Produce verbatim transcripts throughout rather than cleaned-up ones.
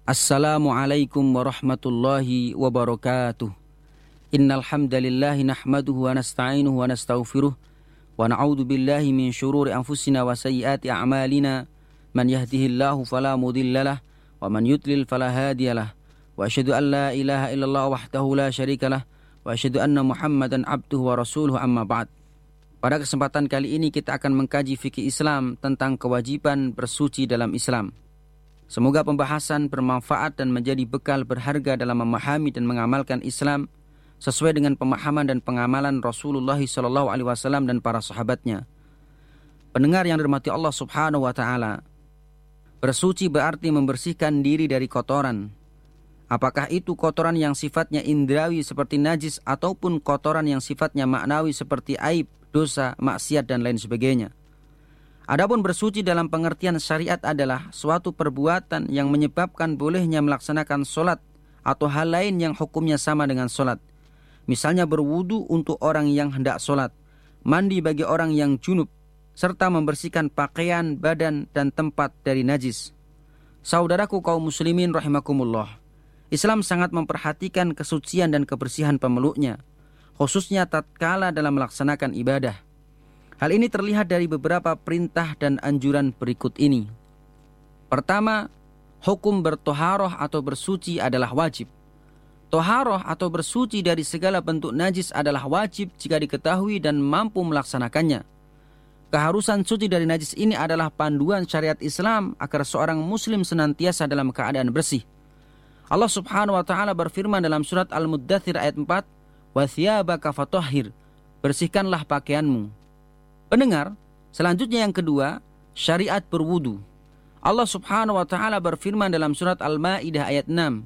Assalamualaikum warahmatullahi wabarakatuh. Innal hamdalillahi nahmaduhu wa nasta'inuhu wa nastaghfiruh wa na'udzu billahi min syururi anfusina wa sayyiati a'malina. Man yahdihillahu fala mudhillalah wa man yudlil fala hadiyalah. Wa asyhadu an la ilaha illallah wahdahu la syarikalah wa asyhadu anna Muhammadan abduhu wa rasuluhu, amma ba'd. Pada kesempatan kali ini kita akan mengkaji fikih Islam tentang kewajiban bersuci dalam Islam. Semoga pembahasan bermanfaat dan menjadi bekal berharga dalam memahami dan mengamalkan Islam sesuai dengan pemahaman dan pengamalan Rasulullah shallallahu alaihi wasallam dan para sahabatnya. Pendengar yang dirahmati Allah Subhanahu wa taala, bersuci berarti membersihkan diri dari kotoran. Apakah itu kotoran yang sifatnya indrawi seperti najis ataupun kotoran yang sifatnya maknawi seperti aib, dosa, maksiat dan lain sebagainya. Adapun bersuci dalam pengertian syariat adalah suatu perbuatan yang menyebabkan bolehnya melaksanakan sholat atau hal lain yang hukumnya sama dengan sholat. Misalnya berwudu untuk orang yang hendak sholat, mandi bagi orang yang junub, serta membersihkan pakaian, badan, dan tempat dari najis. Saudaraku kaum muslimin rahimakumullah, Islam sangat memperhatikan kesucian dan kebersihan pemeluknya, khususnya tatkala dalam melaksanakan ibadah. Hal ini terlihat dari beberapa perintah dan anjuran berikut ini. Pertama, hukum bertoharoh atau bersuci adalah wajib. Toharoh atau bersuci dari segala bentuk najis adalah wajib jika diketahui dan mampu melaksanakannya. Keharusan suci dari najis ini adalah panduan syariat Islam agar seorang muslim senantiasa dalam keadaan bersih. Allah Subhanahu wa taala berfirman dalam surat Al-Muddathir ayat empat, "Wa thiyabaka fatahhir." Bersihkanlah pakaianmu. Pendengar, selanjutnya yang kedua, syariat berwudu. Allah Subhanahu wa taala berfirman dalam surat Al-Maidah ayat enam,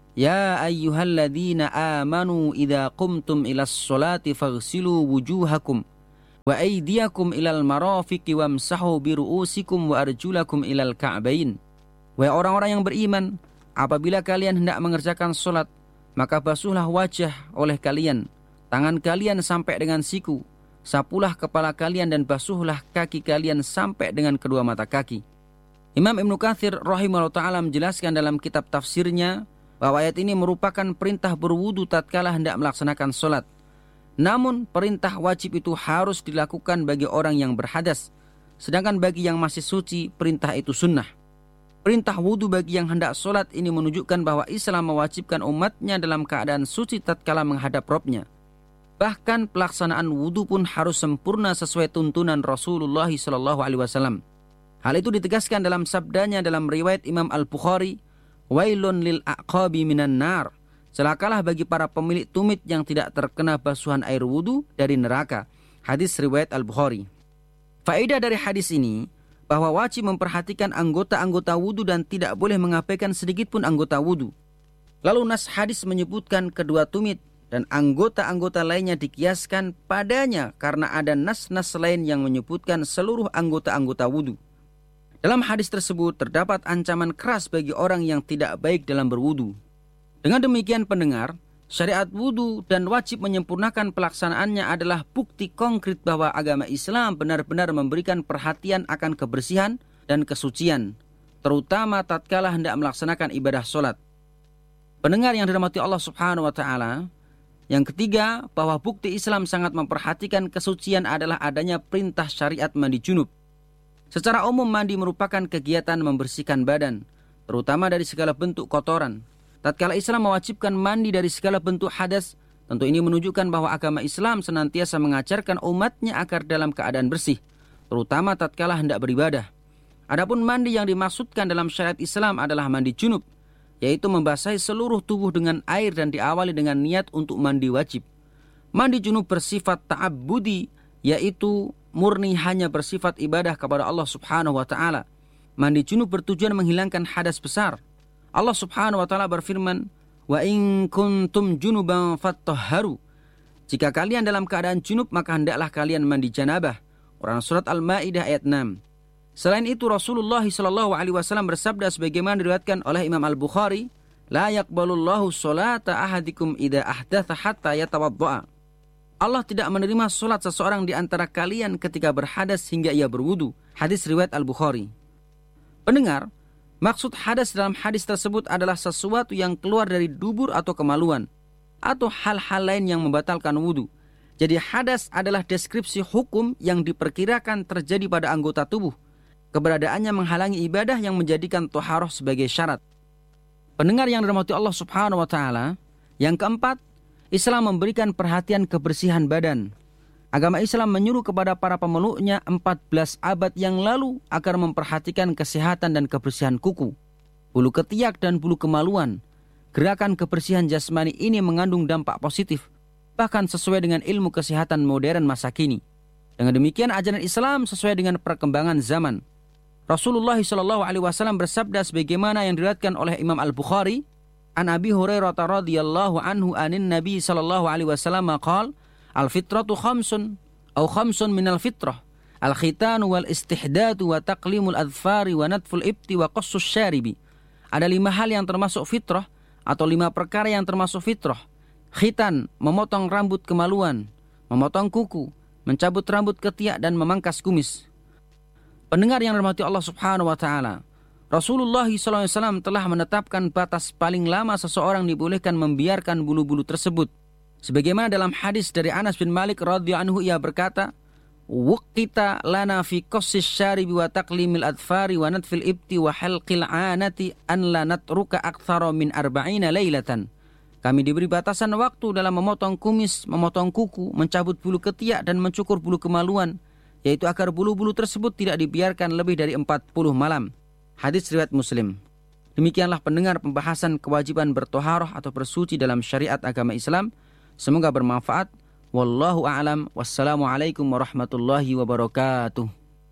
"Ya ayyuhalladzina amanu idza qumtum ilas sholati faghsilu wujuhakum wa aydiyakum ilal marafiqi wamsahu biru'usikum wa arjulakum ilal ka'bain." Wahai orang-orang yang beriman, apabila kalian hendak mengerjakan salat, maka basuhlah wajah oleh kalian, tangan kalian sampai dengan siku, sapulah kepala kalian dan basuhlah kaki kalian sampai dengan kedua mata kaki. Imam Ibnu Katsir rahimahullah ta'ala menjelaskan dalam kitab tafsirnya bahwa ayat ini merupakan perintah berwudu tatkala hendak melaksanakan sholat. Namun perintah wajib itu harus dilakukan bagi orang yang berhadas, sedangkan bagi yang masih suci perintah itu sunnah. Perintah wudu bagi yang hendak sholat ini menunjukkan bahwa Islam mewajibkan umatnya dalam keadaan suci tatkala menghadap Rabb-nya. Bahkan pelaksanaan wudu pun harus sempurna sesuai tuntunan Rasulullah shallallahu alaihi wasallam. Hal itu ditegaskan dalam sabdanya dalam riwayat Imam Al-Bukhari, "Wailun lil aqabi minan nar." Celakalah bagi para pemilik tumit yang tidak terkena basuhan air wudu dari neraka. Hadis riwayat Al-Bukhari. Faedah dari hadis ini bahwa wajib memperhatikan anggota-anggota wudu dan tidak boleh mengabaikan sedikit pun anggota wudu. Lalu nas hadis menyebutkan kedua tumit dan anggota-anggota lainnya dikiaskan padanya karena ada nas-nas lain yang menyebutkan seluruh anggota-anggota wudu. Dalam hadis tersebut terdapat ancaman keras bagi orang yang tidak baik dalam berwudu. Dengan demikian pendengar, syariat wudu dan wajib menyempurnakan pelaksanaannya adalah bukti konkret bahwa agama Islam benar-benar memberikan perhatian akan kebersihan dan kesucian, terutama tatkala hendak melaksanakan ibadah sholat. Pendengar yang dirahmati Allah Subhanahu wa taala, yang ketiga, bahwa bukti Islam sangat memperhatikan kesucian adalah adanya perintah syariat mandi junub. Secara umum mandi merupakan kegiatan membersihkan badan, terutama dari segala bentuk kotoran. Tatkala Islam mewajibkan mandi dari segala bentuk hadas, tentu ini menunjukkan bahwa agama Islam senantiasa mengajarkan umatnya agar dalam keadaan bersih, terutama tatkala hendak beribadah. Adapun mandi yang dimaksudkan dalam syariat Islam adalah mandi junub, yaitu membasahi seluruh tubuh dengan air dan diawali dengan niat untuk mandi wajib. Mandi junub bersifat ta'abbudi, yaitu murni hanya bersifat ibadah kepada Allah Subhanahu wa taala. Mandi junub bertujuan menghilangkan hadas besar. Allah Subhanahu wa taala berfirman, "Wa in kuntum junuban fattahharu." Jika kalian dalam keadaan junub maka hendaklah kalian mandi janabah. Quran surat Al-Maidah ayat enam. Selain itu Rasulullah shallallahu alaihi wasallam bersabda sebagaimana diriwayatkan oleh Imam Al-Bukhari, "La yaqbalullahu sholata ahadikum idza ahdatha hatta yatawaddaa." Allah tidak menerima sholat seseorang di antara kalian ketika berhadas hingga ia berwudu. Hadis riwayat Al-Bukhari. Pendengar, Maksud hadas dalam hadis tersebut adalah sesuatu yang keluar dari dubur atau kemaluan, atau hal-hal lain yang membatalkan wudhu. Jadi hadas adalah deskripsi hukum yang diperkirakan terjadi pada anggota tubuh. Keberadaannya menghalangi ibadah yang menjadikan toharoh sebagai syarat. Pendengar yang dirahmati Allah Subhanahu wa Ta'ala, yang keempat, Islam memberikan perhatian kebersihan badan. Agama Islam menyuruh kepada para pemeluknya empat belas abad yang lalu agar memperhatikan kesehatan dan kebersihan kuku, bulu ketiak dan bulu kemaluan. Gerakan kebersihan jasmani ini mengandung dampak positif, bahkan sesuai dengan ilmu kesehatan modern masa kini. Dengan demikian ajaran Islam sesuai dengan perkembangan zaman. Rasulullah shallallahu alaihi wasallam bersabda sebagaimana yang diriwayatkan oleh Imam Al-Bukhari, an Abi Hurairah radhiyallahu anhu anin Nabi sallallahu alaihi wasallam qala al-fitratu khamsun atau khamsun minal fitrah al-khitanu wal istihdadu wa taqlimul adfari wa natful ibti wa qassus syaribi. Ada lima hal yang termasuk fitrah atau lima perkara yang termasuk fitrah. Khitan, memotong rambut kemaluan, memotong kuku, mencabut rambut ketiak dan memangkas kumis. Pendengar yang dirahmati Allah Subhanahu wa Ta'ala, Rasulullah shallallahu alaihi wasallam telah menetapkan batas paling lama seseorang dibolehkan membiarkan bulu-bulu tersebut. Sebagaimana dalam hadis dari Anas bin Malik radhiyallahu anhu, ia berkata, "Wuqita lana fi qassis syaribi wa taqlimil adfari wa natfil ibti wa halqil anati an la natruka aktsara min arba'ina lailatan." Kami diberi batasan waktu dalam memotong kumis, memotong kuku, mencabut bulu ketiak dan mencukur bulu kemaluan, yaitu agar bulu-bulu tersebut tidak dibiarkan lebih dari empat puluh malam. Hadis riwayat Muslim. Demikianlah pendengar pembahasan kewajiban bertoharoh atau bersuci dalam syariat agama Islam. Semoga bermanfaat. Wallahu a'lam. Wassalamualaikum warahmatullahi wabarakatuh.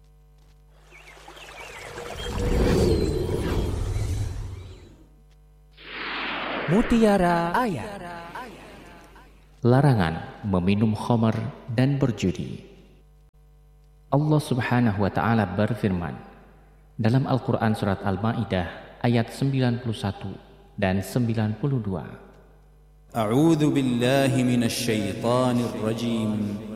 Mutiara Ayat. Larangan meminum khamar dan berjudi. Allah Subhanahu wa Ta'ala berfirman dalam Al-Quran surat Al-Ma'idah ayat sembilan puluh satu dan sembilan puluh dua. A'udzu billahi minasy syaithanir rajim.